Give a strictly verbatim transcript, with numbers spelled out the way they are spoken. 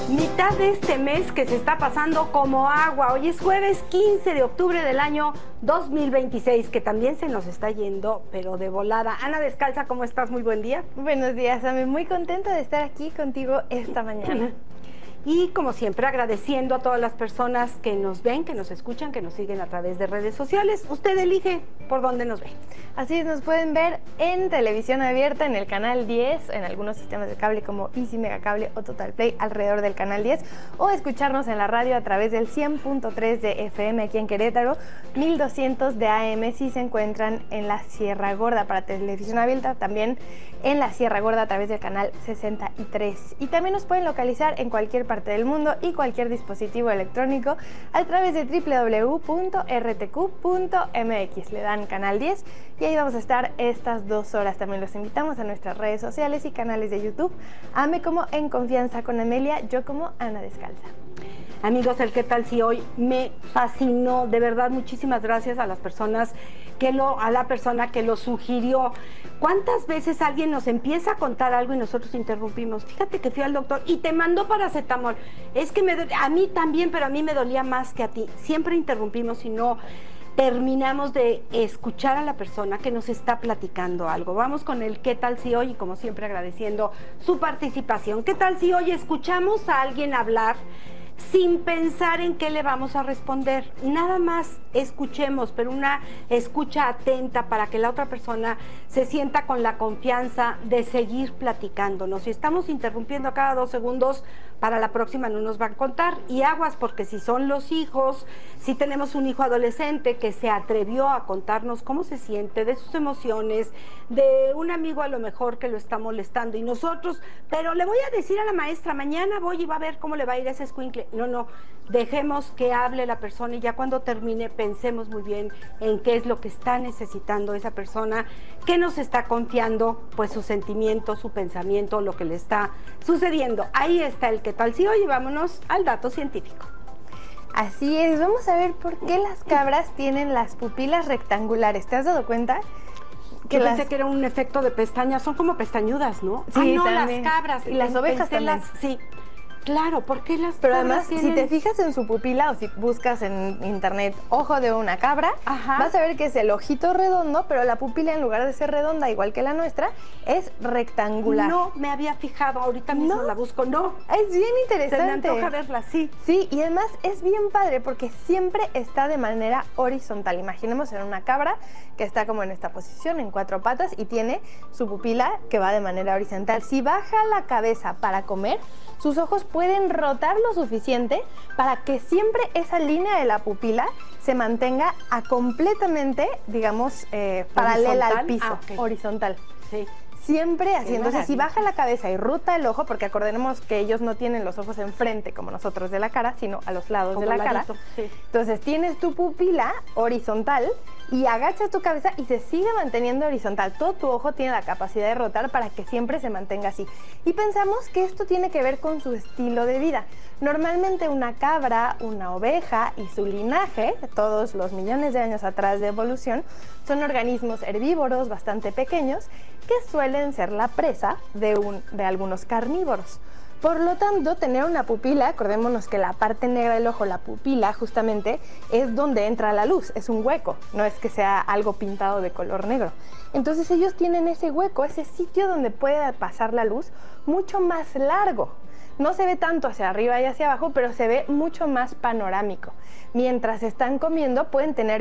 Mitad de este mes que se está pasando como agua. Hoy es jueves quince de octubre del año dos mil veintiséis, que también se nos está yendo, pero de volada. Ana Descalza, ¿cómo estás? Muy buen día. Buenos días, Ame. Muy contenta de estar aquí contigo esta mañana. Y como siempre, agradeciendo a todas las personas que nos ven, que nos escuchan, que nos siguen a través de redes sociales. Usted elige por dónde nos ve. Así es, nos pueden ver en televisión abierta, en el canal diez, en algunos sistemas de cable como Easy, Megacable o Total Play alrededor del canal diez, o escucharnos en la radio a través del cien punto tres de F M aquí en Querétaro, mil doscientos de A M si se encuentran en la Sierra Gorda. Para televisión abierta también en la Sierra Gorda a través del canal sesenta y tres. Y también nos pueden localizar en cualquier parte del mundo y cualquier dispositivo electrónico a través de doble u doble u doble u punto r t q punto m x. Le dan canal diez y ahí vamos a estar estas dos horas. También los invitamos a nuestras redes sociales y canales de YouTube. Ame como En Confianza con Amelia, yo como Ana Descalza. Amigos, el ¿qué tal si hoy? Me fascinó, de verdad, muchísimas gracias a las personas que lo, a la persona que lo sugirió. ¿Cuántas veces alguien nos empieza a contar algo y nosotros interrumpimos? Fíjate que fui al doctor y te mandó paracetamol. Es que me, a mí también, pero a mí me dolía más que a ti. Siempre interrumpimos y no terminamos de escuchar a la persona que nos está platicando algo. Vamos con el ¿qué tal si hoy? Y como siempre agradeciendo su participación. ¿Qué tal si hoy escuchamos a alguien hablar sin pensar en qué le vamos a responder? Nada más escuchemos, pero una escucha atenta para que la otra persona se sienta con la confianza de seguir platicándonos. Si estamos interrumpiendo a cada dos segundos, para la próxima no nos van a contar. Y aguas, porque si son los hijos, si tenemos un hijo adolescente que se atrevió a contarnos cómo se siente, de sus emociones, de un amigo a lo mejor que lo está molestando y nosotros, pero le voy a decir a la maestra, mañana voy y va a ver cómo le va a ir a ese escuincle. No, no, dejemos que hable la persona y ya cuando termine pensemos muy bien en qué es lo que está necesitando esa persona, que nos está confiando pues su sentimiento, su pensamiento, lo que le está sucediendo. Ahí está el qué tal si hoy. Vámonos al dato científico. Así es, vamos a ver por qué las cabras tienen las pupilas rectangulares. ¿Te has dado cuenta? Que las... pensé que era un efecto de pestañas, son como pestañudas, ¿no? Sí, Ay, no, también. Las cabras. Y las ovejas también. Las, sí. Claro, ¿por qué las Pero cabras además, tienen... si te fijas en su pupila o si buscas en internet ojo de una cabra, Ajá. vas a ver que es el ojito redondo, pero la pupila en lugar de ser redonda, igual que la nuestra, es rectangular. No me había fijado, ahorita mismo ¿No? la busco, no. Es bien interesante. Se me antoja verla, sí. Sí, y además es bien padre porque siempre está de manera horizontal. Imaginemos en una cabra que está como en esta posición, en cuatro patas, y tiene su pupila que va de manera horizontal. Si baja la cabeza para comer, sus ojos pueden rotar lo suficiente para que siempre esa línea de la pupila se mantenga a completamente, digamos, eh, paralela al piso, ah, okay. horizontal. Sí. Siempre así. Entonces, si baja la cabeza y ruta el ojo, porque acordemos que ellos no tienen los ojos enfrente como nosotros de la cara, sino a los lados como de la ladito, cara. Sí. Entonces, tienes tu pupila horizontal y agachas tu cabeza y se sigue manteniendo horizontal. Todo tu ojo tiene la capacidad de rotar para que siempre se mantenga así. Y pensamos que esto tiene que ver con su estilo de vida. Normalmente una cabra, una oveja y su linaje, todos los millones de años atrás de evolución, son organismos herbívoros bastante pequeños que suelen ser la presa de, un, de algunos carnívoros. Por lo tanto, tener una pupila, acordémonos que la parte negra del ojo, la pupila, justamente, es donde entra la luz, es un hueco, no es que sea algo pintado de color negro. Entonces ellos tienen ese hueco, ese sitio donde puede pasar la luz mucho más largo. No se ve tanto hacia arriba y hacia abajo, pero se ve mucho más panorámico. Mientras están comiendo pueden tener